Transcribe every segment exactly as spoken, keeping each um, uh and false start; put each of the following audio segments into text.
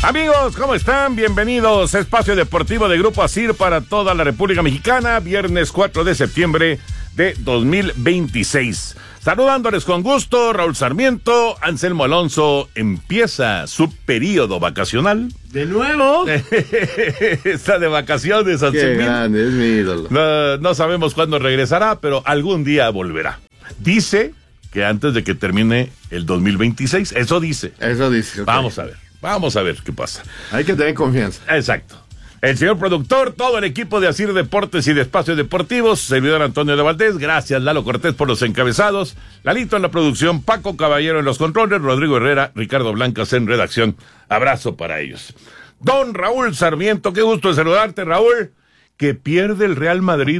Amigos, ¿cómo están? Bienvenidos a Espacio Deportivo de Grupo ASIR para toda la República Mexicana, viernes cuatro de septiembre de dos mil veintiséis. Saludándoles con gusto, Raúl Sarmiento. Anselmo Alonso empieza su periodo vacacional. ¿De nuevo? Está de vacaciones, Anselmo. Qué grande, es mi ídolo. No, no sabemos cuándo regresará, pero algún día volverá. Dice que antes de que termine el dos mil veintiséis, eso dice. Eso dice. Okay. Vamos a ver, vamos a ver qué pasa. Hay que tener confianza. Exacto. El señor productor, todo el equipo de ASIR Deportes y de Espacios Deportivos, servidor Antonio de Valdés, gracias Lalo Cortés por los encabezados, Lalito en la producción, Paco Caballero en los controles, Rodrigo Herrera, Ricardo Blancas en redacción. Abrazo para ellos. Don Raúl Sarmiento, qué gusto de saludarte, Raúl, que pierde el Real Madrid.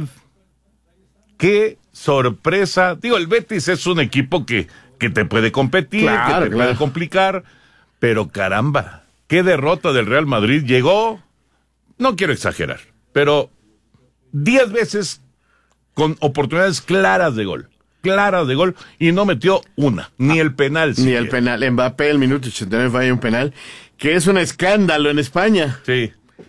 Qué sorpresa. Digo, el Betis es un equipo que, que te puede competir, claro, que te claro. puede complicar, pero caramba, qué derrota del Real Madrid. Llegó, no quiero exagerar, pero diez veces con oportunidades claras de gol, claras de gol, y no metió una, ni el penal. Ni siquiera. el penal. Mbappé, el minuto ochenta y nueve, falla un penal, que es un escándalo en España. Sí.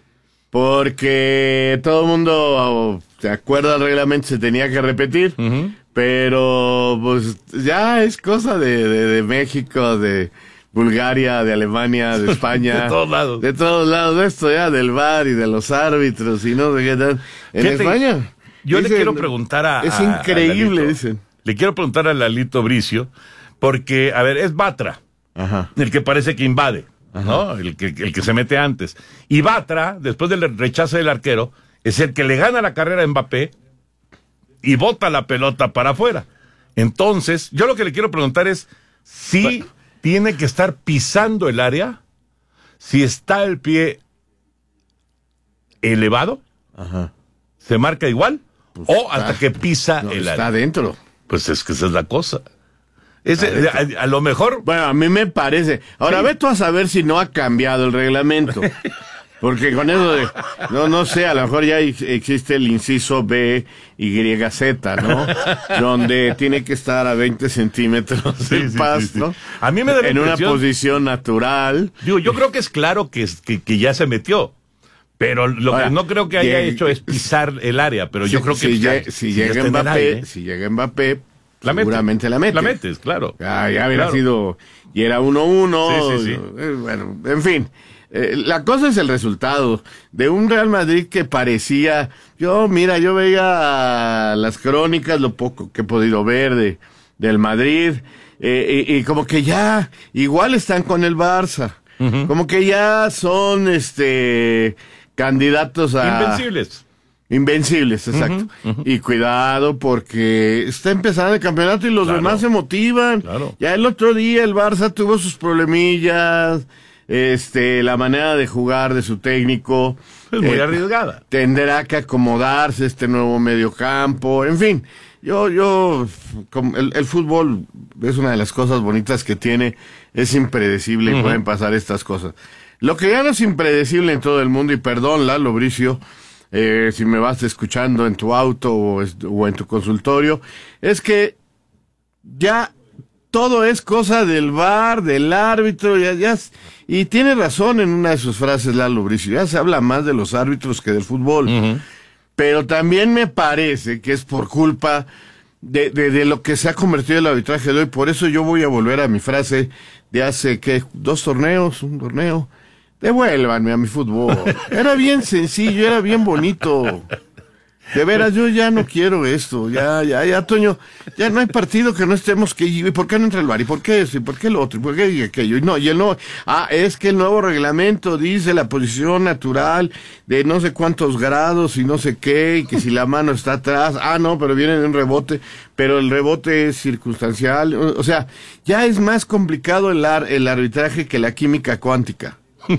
Porque todo el mundo, de acuerdo al reglamento, se tenía que repetir, Uh-huh. pero pues ya es cosa de, de, de México, de Bulgaria, de Alemania, de España. De todos lados. De todos lados, de esto ya, del V A R y de los árbitros y no sé qué tal. En Fíjate, España. Yo dicen, le quiero preguntar a... Es a- increíble, a Lalito. dicen. Le quiero preguntar a Lalito Bricio, porque, a ver, es Batra, Ajá. el que parece que invade, ¿no? El que, el que se mete antes. Y Batra, después del rechazo del arquero, es el que le gana la carrera a Mbappé y bota la pelota para afuera. Entonces, yo lo que le quiero preguntar es si Bueno. tiene que estar pisando el área, si está el pie elevado, Ajá. se marca igual, Pues o está- hasta que pisa No, el está área. adentro. Pues es que esa es la cosa. Ese, a, a lo mejor... Bueno, a mí me parece. Ahora, Sí. ve tú a saber si no ha cambiado el reglamento. Porque con eso de... No, no sé, a lo mejor ya ex- existe el inciso B, Y, Z, ¿no? Donde tiene que estar a veinte centímetros Sí, del sí, pasto. sí, sí. A mí me da la En una impresión- posición natural. Digo, yo creo que es claro que, es- que, que ya se metió. Pero lo Ahora, que no creo que haya lleg- hecho es pisar el área. Pero yo Si- creo que si, ya- lle- si ya llega está en el Mbappé, aire, si llega Mbappé, la mete. seguramente la mete. La metes, claro. Ya, ya hubiera Claro. sido, y era uno uno. Sí, sí, sí. eh, Bueno, en fin. Eh, la cosa es el resultado de un Real Madrid que parecía, yo, mira, yo veía las crónicas, lo poco que he podido ver de, del Madrid, eh, y, y como que ya, igual están con el Barça, Ujú. como que ya son, este, candidatos a... Invencibles. Invencibles, exacto. Ujú, ujú. Y cuidado porque está empezando el campeonato y los Claro. demás se motivan. Claro. Ya el otro día el Barça tuvo sus problemillas, este, la manera de jugar de su técnico. Es muy Eh, arriesgada. Tendrá que acomodarse este nuevo mediocampo, en fin. Yo, yo, como el, el fútbol es una de las cosas bonitas que tiene, es impredecible y Ujú. pueden pasar estas cosas. Lo que ya no es impredecible en todo el mundo, y perdón, Lalo Bricio, eh, si me vas escuchando en tu auto o, es- o en tu consultorio, es que ya todo es cosa del V A R, del árbitro, ya, ya, s- y tiene razón en una de sus frases Lalo Bricio, ya se habla más de los árbitros que del fútbol. Ujú. Pero también me parece que es por culpa de, de, de lo que se ha convertido el arbitraje de hoy. Por eso yo voy a volver a mi frase de hace, ¿qué? Dos torneos, un torneo. Devuélvanme a mi fútbol. Era bien sencillo, era bien bonito. De veras, yo ya no quiero esto. Ya, ya, ya, Toño. Ya no hay partido que no estemos que... ¿Y por qué no entra el V A R? ¿Y por qué eso? ¿Y por qué lo otro? ¿Y por qué aquello? Y no, y el no... Ah, es que el nuevo reglamento dice la posición natural de no sé cuántos grados y no sé qué, y que si la mano está atrás... Ah, no, pero viene de un rebote, pero el rebote es circunstancial. O, o sea, ya es más complicado el, ar, el arbitraje que la química cuántica.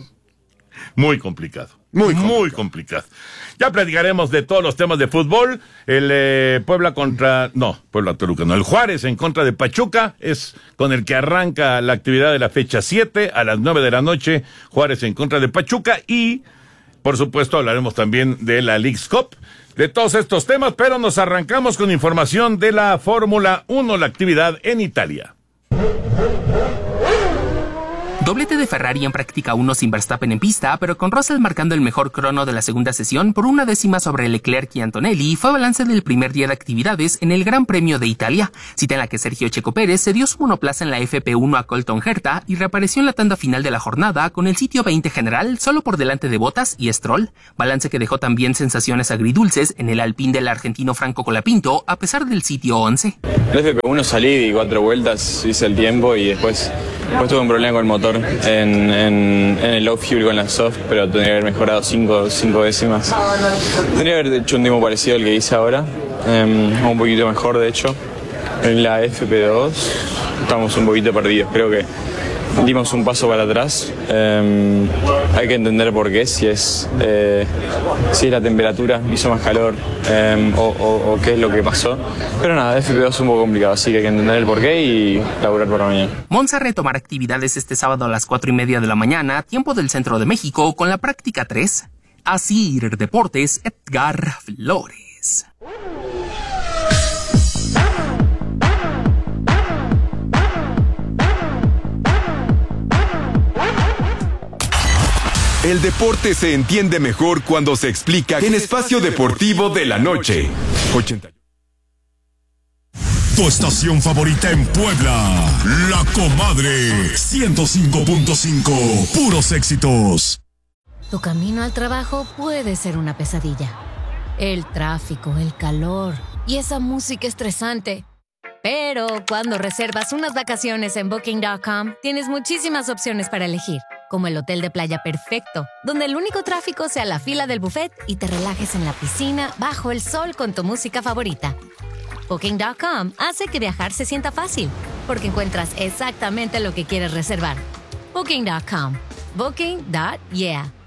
Muy complicado. Muy complicado. Muy complicado. Ya platicaremos de todos los temas de fútbol. El eh, Puebla contra... No, Puebla Toluca, no. El Juárez en contra de Pachuca es con el que arranca la actividad de la fecha siete a las nueve de la noche. Juárez en contra de Pachuca y, por supuesto, hablaremos también de la Leagues Cup. De todos estos temas, pero nos arrancamos con información de la Fórmula uno, la actividad en Italia. Doblete de Ferrari en práctica uno sin Verstappen en pista, pero con Russell marcando el mejor crono de la segunda sesión por una décima sobre Leclerc y Antonelli, fue balance del primer día de actividades en el Gran Premio de Italia, cita en la que Sergio Checo Pérez cedió su monoplaza en la F P uno a Colton Herta y reapareció en la tanda final de la jornada con el sitio veinte general solo por delante de Bottas y Stroll, balance que dejó también sensaciones agridulces en el Alpine del argentino Franco Colapinto a pesar del sitio once. En el F P uno salí, di cuatro vueltas, hice el tiempo y después, después tuve un problema con el motor en, en, en el low fuel con la soft, pero tendría que haber mejorado cinco, cinco décimas. Tendría que haber hecho un tiempo parecido al que hice ahora, eh, un poquito mejor de hecho. En la F P dos estamos un poquito perdidos, creo que dimos un paso para atrás. Eh, hay que entender por qué, si es, eh, si es la temperatura, hizo más calor eh, o, o, o qué es lo que pasó. Pero nada, F P dos es un poco complicado, así que hay que entender el por qué y laburar por la mañana. Monza retomará actividades este sábado a las cuatro y media de la mañana, tiempo del centro de México, con la práctica tres. Asir Deportes, Edgar Flores. El deporte se entiende mejor cuando se explica en Espacio Deportivo de la Noche. ochenta. Tu estación favorita en Puebla, La Comadre, ciento cinco punto cinco, puros éxitos. Tu camino al trabajo puede ser una pesadilla. El tráfico, el calor y esa música estresante. Pero cuando reservas unas vacaciones en Booking punto com, tienes muchísimas opciones para elegir, como el hotel de playa perfecto, donde el único tráfico sea la fila del buffet y te relajes en la piscina bajo el sol con tu música favorita. Booking punto com hace que viajar se sienta fácil, porque encuentras exactamente lo que quieres reservar. Booking punto com. Booking. Yeah.